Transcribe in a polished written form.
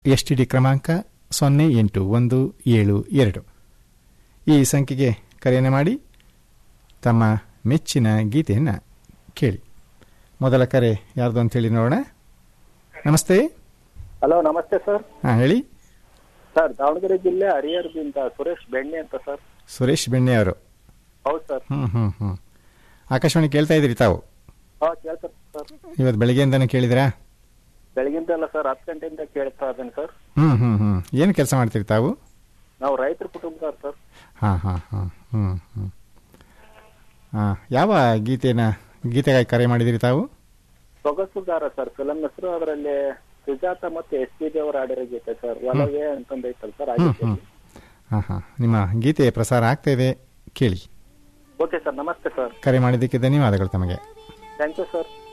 STD ಕ್ರಮಾಂಕ 081772. ಈ ಸಂಖ್ಯೆಗೆ ಕರೆಯನ್ನು ಮಾಡಿ ತಮ್ಮ ಮೆಚ್ಚಿನ ಗೀತೆಯನ್ನು ಕೇಳಿ. ಮೊದಲ ಕರೆ ಯಾರ್ದು ಅಂತೇಳಿ ನೋಡೋಣ. ನಮಸ್ತೆ. ಹಲೋ, ನಮಸ್ತೆ ಸರ್. ಹಾಂ, ಹೇಳಿ ಸರ್. ದಾವಣಗೆರೆ ಜಿಲ್ಲೆ ಹರಿಹರದಿಂದ ಸುರೇಶ್ ಬೆಣ್ಣೆ ಅಂತ ಸರ್. ಸುರೇಶ್ ಬೆಣ್ಣೆ ಅವರು? ಹೌದು ಸರ್. ಆಕಾಶವಾಣಿ ಕೇಳ್ತಾ ಇದ್ದೀರಿ ತಾವು? ಕೇಳ್ತಾರೆ ಸರ್. ಇವತ್ತು ಬೆಳಗ್ಗೆಯಿಂದನೇ ಕೇಳಿದ್ರಾ? ಬೆಳಗಿಂದ ಅಲ್ಲ ಸರ್, 10 ಗಂಟೆಯಿಂದ ಕೇಳ್ತಾ ಇದ್ದೇನೆ ಸರ್. ಏನು ಕೆಲಸ ಮಾಡ್ತೀರಿ ತಾವು? ನಾವು ರೈತರ ಕುಟುಂಬದವ್ರು ಸರ್. ಯಾವ ಗೀತೆಗಾಗಿ ಕರೆ ಮಾಡಿದಿರಿ ತಾವು? ಸೊಗಸುಗಾರ ಸರ್, ಫಿಲಂ ಹೆಸರು. ಅದರಲ್ಲಿ ಸುಜಾತ ಮತ್ತು SPB ಅವರು ಆಡಿರೋ ಗೀತೆ ಸರ್. ಒಲವೇ ಅಂತಂದೈತಲ್ಲ ಸರ್. ನಿಮ್ಮ ಗೀತೆ ಪ್ರಸಾರ ಆಗ್ತಾ ಇದೆ, ಕೇಳಿ. Okay sir. ನಮಸ್ತೆ ಸರ್. ಕರೆ ಮಾಡಿದ್ದಕ್ಕೆ ಧನ್ಯವಾದಗಳು ತಮಗೆ. Thank you sir.